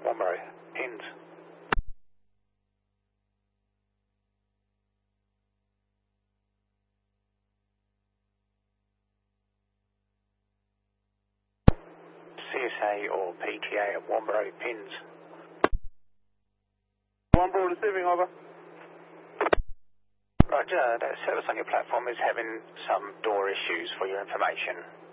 Wombo, pins. CSA or PTA at Wombo, pins. Wombo receiving, over. Roger, that service on your platform is having some door issues for your information.